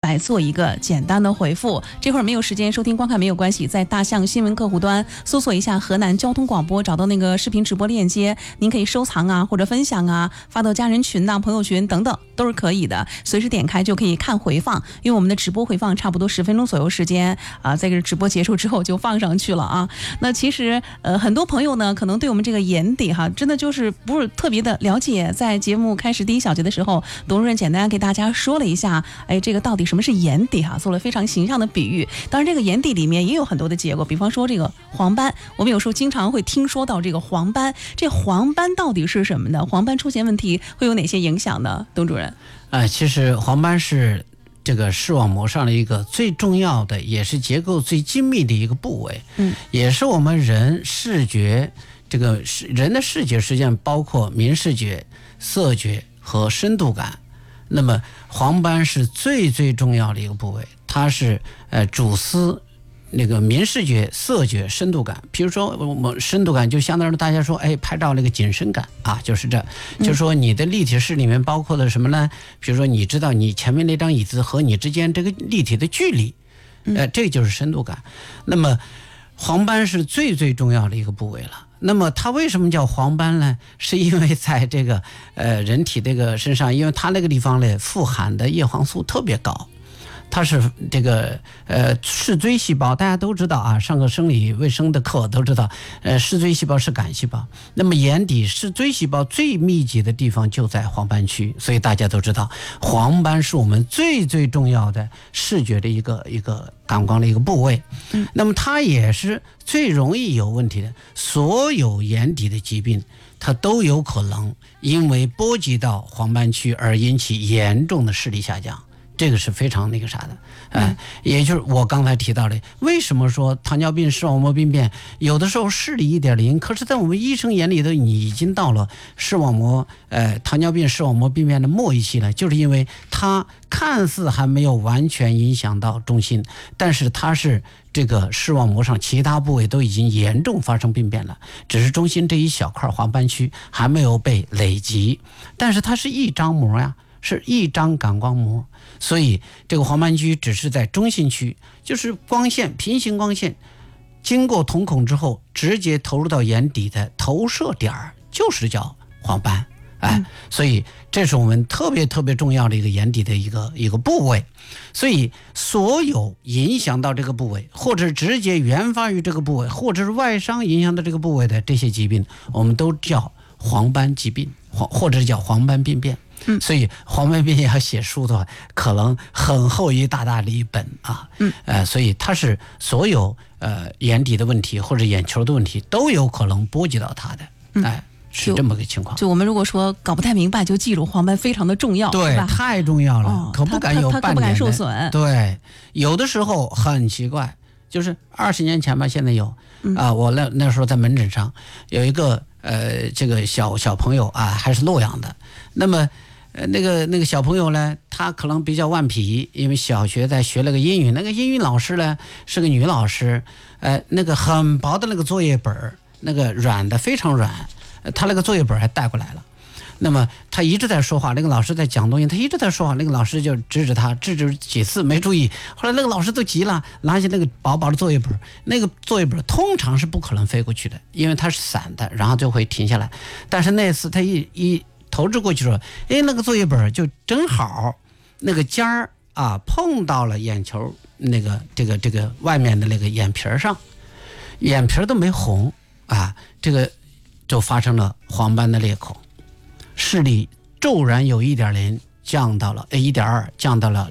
来做一个简单的回复。这会儿没有时间收听观看没有关系，在大象新闻客户端搜索一下河南交通广播，找到那个视频直播链接，您可以收藏啊，或者分享啊，发到家人群啊、朋友群等等都是可以的，随时点开就可以看回放。因为我们的直播回放差不多10分钟左右时间啊，在这个直播结束之后就放上去了啊。那其实很多朋友呢，可能对我们这个眼底真的就是不是特别的了解。在节目开始第一小节的时候，董主任简单给大家说了一下，这个到底什么是眼底做了非常形象的比喻。当然这个眼底里面也有很多的结果，比方说这个黄斑，我们有时候经常会听说到这个黄斑，这黄斑到底是什么呢？黄斑出现问题会有哪些影响呢？董主任， 其实黄斑是这个视网膜上的一个最重要的，也是结构最精密的一个部位，也是我们人视觉，这个人的视觉实际上包括明视觉、色觉和深度感。那么黄斑是最重要的一个部位，它是主司那个明视觉、色觉、深度感。比如说我们深度感就相当于大家说拍照那个景深感啊，就是这，就是说你的立体视里面包括了什么呢？比如说你知道你前面那张椅子和你之间这个立体的距离，这就是深度感。那么黄斑是最重要的一个部位了。那么它为什么叫黄斑呢？是因为在这个人体这个身上，因为它那个地方呢富含的叶黄素特别高，它是这个视锥细胞，大家都知道啊，上个生理卫生的课都知道，视锥细胞是杆细胞。那么眼底视锥细胞最密集的地方就在黄斑区，所以大家都知道黄斑是我们最重要的视觉的一个感光的一个部位。那么它也是最容易有问题的，所有眼底的疾病它都有可能因为波及到黄斑区而引起严重的视力下降，这个是非常那个啥的。也就是我刚才提到的，为什么说糖尿病视网膜病变有的时候视力1.0，可是在我们医生眼里头你已经到了视网膜糖尿病视网膜病变的末一期了，就是因为它看似还没有完全影响到中心，但是它是这个视网膜上其他部位都已经严重发生病变了，只是中心这一小块黄斑区还没有被累积，但是它是一张膜呀，是一张感光膜，所以这个黄斑区只是在中心区，就是光线平行光线经过瞳孔之后直接投入到眼底的投射点，就是叫黄斑。所以这是我们特别重要的一个眼底的一个部位。所以所有影响到这个部位，或者直接原发于这个部位，或者是外伤影响到这个部位的这些疾病，我们都叫黄斑疾病，或者叫黄斑病变。所以黄斑病要写书的话，可能很厚一大的一本啊。所以它是所有眼底的问题或者眼球的问题都有可能波及到它的。是这么个情况。就我们如果说搞不太明白，就记住黄斑非常的重要， 对，太重要了，可不敢有半点的，它可不敢受损。 对，有的时候很奇怪，就是20年前吧，现在有我那时候在门诊上有一个这个小朋友啊，还是洛阳的。那么那个小朋友呢，他可能比较顽皮，因为小学在学了个英语，那个英语老师呢是个女老师，那个很薄的那个作业本，那个软的非常软。他那个作业本还带过来了，那么他一直在说话，那个老师在讲东西，他一直在说话，那个老师就制止几次没注意，后来那个老师都急了，拿起那个薄薄的作业本，那个作业本通常是不可能飞过去的，因为它是散的，然后就会停下来。但是那次他一投掷过去说，那个作业本就正好那个尖儿碰到了眼球那个这个外面的那个眼皮上，眼皮都没红这个就发生了黄斑的裂口，视力骤然由1.0降到了1.2，降到了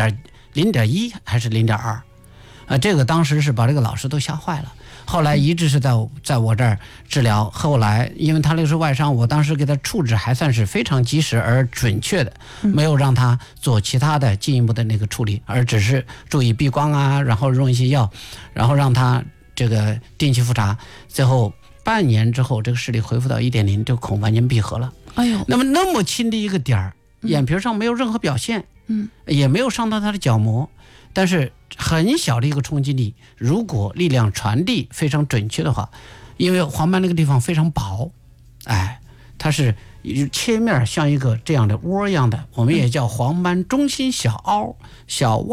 0.1还是0.2，这个当时是把这个老师都吓坏了。后来一直是在我这儿治疗，后来因为他那个是外伤，我当时给他处置还算是非常及时而准确的，没有让他做其他的进一步的那个处理，而只是注意避光然后用一些药，然后让他这个定期复查，最后半年之后这个视力恢复到1.0，这个孔完全闭合了。那么那么轻的一个点儿，眼皮上没有任何表现，也没有伤到他的角膜，但是很小的一个冲击力，如果力量传递非常准确的话，因为黄斑那个地方非常薄，它是切面像一个这样的窝一样的，我们也叫黄斑中心小凹小